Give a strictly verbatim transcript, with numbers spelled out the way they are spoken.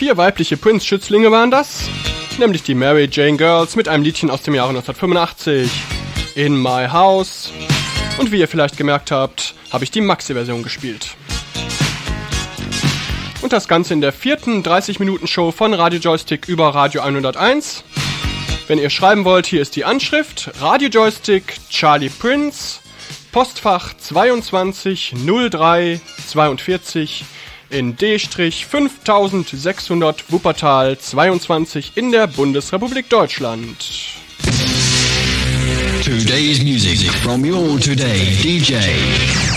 Vier weibliche Prince-Schützlinge waren das, nämlich die Mary Jane Girls mit einem Liedchen aus dem Jahre neunzehnhundertfünfundachtzig, In My House, und wie ihr vielleicht gemerkt habt, habe ich die Maxi-Version gespielt. Und das Ganze in der vierten dreißig-Minuten-Show von Radio Joystick über Radio hunderteins. Wenn ihr schreiben wollt, hier ist die Anschrift: Radio Joystick, Charlie Prince, Postfach zweiundzwanzig null drei zweiundvierzig in D fünftausendsechshundert Wuppertal zweiundzwanzig in der Bundesrepublik Deutschland. Today's music from your today D J.